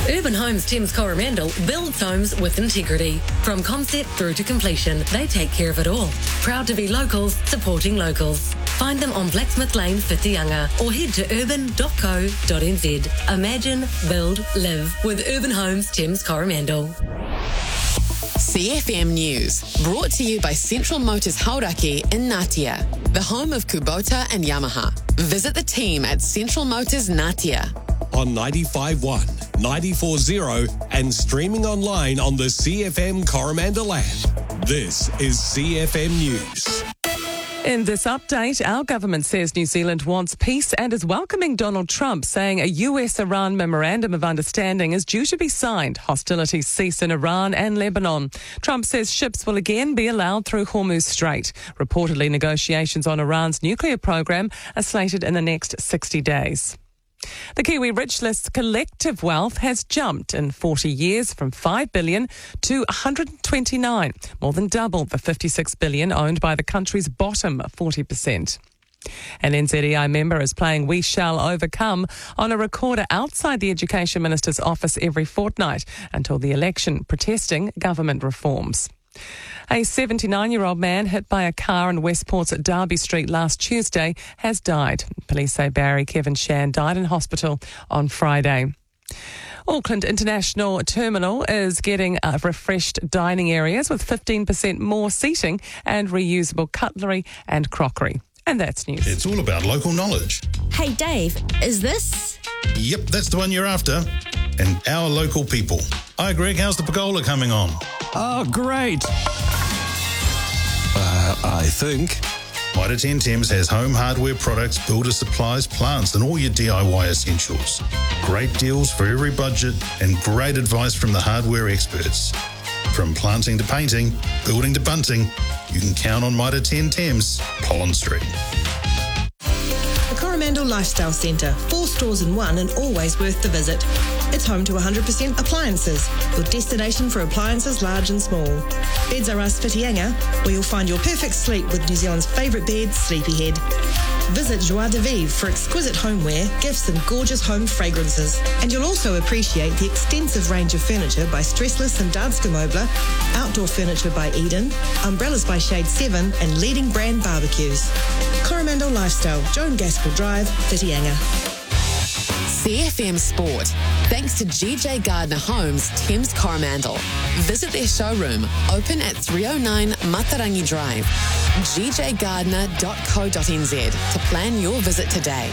Urban Homes Thames Coromandel builds homes with integrity. From concept through to completion, they take care of it all. Proud to be locals, supporting locals. Find them on Blacksmith Lane, Whitianga, or head to urban.co.nz. Imagine, build, live with Urban Homes Thames Coromandel. CFM News, brought to you by Central Motors Hauraki in Ngatea, the home of Kubota and Yamaha. Visit the team at Central Motors Ngatea. On 95.1, 94.0 and streaming online on the CFM Coromandel app. This is CFM News. In this update, our government says New Zealand wants peace and is welcoming Donald Trump, saying a US-Iran memorandum of understanding is due to be signed. Hostilities cease in Iran and Lebanon. Trump says ships will again be allowed through Hormuz Strait. Reportedly, negotiations on Iran's nuclear program are slated in the next 60 days. The Kiwi Rich List's collective wealth has jumped in 40 years from $5 billion to 129, more than double the $56 billion owned by the country's bottom 40%. An NZEI member is playing We Shall Overcome on a recorder outside the Education Minister's office every fortnight until the election, protesting government reforms. A 79-year-old man hit by a car in Westport's Derby Street last Tuesday has died. Police say Barry Kevin Shan died in hospital on Friday. Auckland International Terminal is getting refreshed dining areas with 15% more seating and reusable cutlery and crockery. And that's news. It's all about local knowledge. Hey Dave, is this? Yep, that's the one you're after. And our local people. Hi Greg, how's the pergola coming on? Oh, great. I think. Mitre 10 Thames has home hardware products, builder supplies, plants and all your DIY essentials. Great deals for every budget and great advice from the hardware experts. From planting to painting, building to bunting, you can count on Mitre 10 Thames, Pollen Street. The Coromandel Lifestyle Centre, 4 stores in one and always worth the visit. It's home to 100% appliances, your destination for appliances large and small. Beds Are Us Whitianga, where you'll find your perfect sleep with New Zealand's favourite bed, Sleepyhead. Visit Joie de Vivre for exquisite homeware, gifts and gorgeous home fragrances. And you'll also appreciate the extensive range of furniture by Stressless and Danske Möbler, outdoor furniture by Eden, umbrellas by Shade 7 and leading brand barbecues. Coromandel Lifestyle, Joan Gaskell Drive, Whitianga. CFM Sport, thanks to GJ Gardner Homes Thames Coromandel. Visit their showroom, open at 309 Matarangi Drive, gjgardner.co.nz to plan your visit today.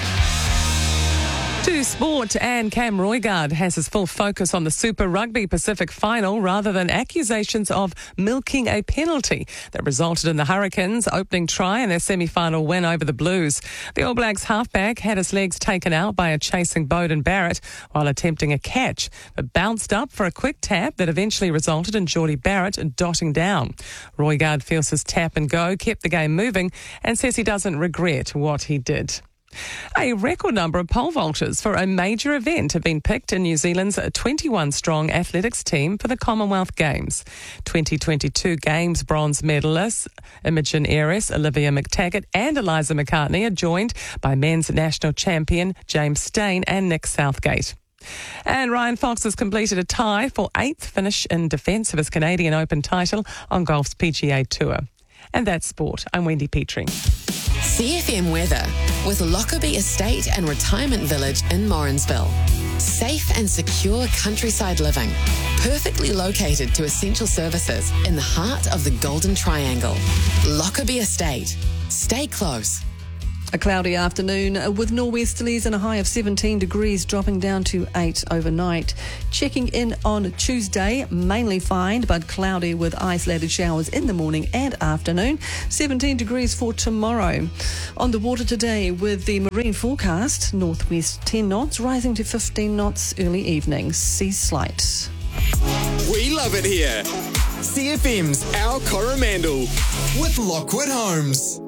To sport, and Cam Roigard has his full focus on the Super Rugby Pacific final rather than accusations of milking a penalty that resulted in the Hurricanes' opening try in their semi-final win over the Blues. The All Blacks halfback had his legs taken out by a chasing Beauden Barrett while attempting a catch, but bounced up for a quick tap that eventually resulted in Geordie Barrett dotting down. Roigard feels his tap and go kept the game moving and says he doesn't regret what he did. A record number of pole vaulters for a major event have been picked in New Zealand's 21-strong athletics team for the Commonwealth Games. 2022 Games bronze medalists Imogen Ayres, Olivia McTaggart and Eliza McCartney are joined by men's national champion James Stain and Nick Southgate. And Ryan Fox has completed a tie for 8th finish in defence of his Canadian Open title on golf's PGA Tour. And that's sport. I'm Wendy Petrie. CFM weather with Lockerbie Estate and Retirement Village in Morrinsville. Safe and secure countryside living, perfectly located to essential services in the heart of the Golden Triangle. Lockerbie Estate. Stay close. A cloudy afternoon with nor'westerlies and a high of 17 degrees, dropping down to 8 overnight. Checking in on Tuesday, mainly fine but cloudy with isolated showers in the morning and afternoon. 17 degrees for tomorrow. On the water today with the marine forecast, northwest 10 knots, rising to 15 knots early evening. Seas slight. We love it here. CFM's Our Coromandel with Lockwood Homes.